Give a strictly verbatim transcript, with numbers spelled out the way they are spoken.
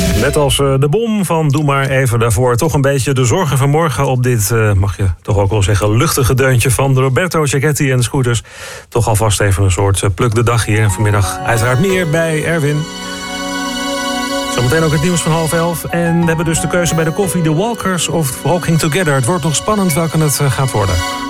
Net als uh, de bom van Doe maar even daarvoor. Toch een beetje de zorgen van morgen op dit, uh, mag je toch ook wel zeggen, luchtige deuntje van Roberto Giachetti en de Scooters. Toch alvast even een soort uh, pluk de dag hier. En vanmiddag uiteraard meer bij Erwin. Zometeen ook het nieuws van half elf. En we hebben dus de keuze bij de koffie: The Walkers of Walking Together. Het wordt nog spannend welke het uh, gaat worden.